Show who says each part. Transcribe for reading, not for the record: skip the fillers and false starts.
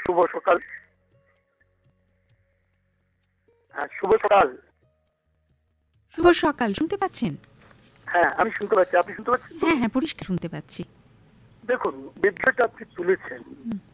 Speaker 1: শুভ সকাল। শুভ সকাল।
Speaker 2: শুভ সকাল, শুনতে পাচ্ছেন?
Speaker 1: হ্যাঁ, আমি শুনতে পাচ্ছি। আপনি শুনতে পাচ্ছেন?
Speaker 2: হ্যাঁ হ্যাঁ, পরিষ্কার শুনতে পাচ্ছি।
Speaker 1: দেখুন, বিষয়টা আপনি তুলেছেন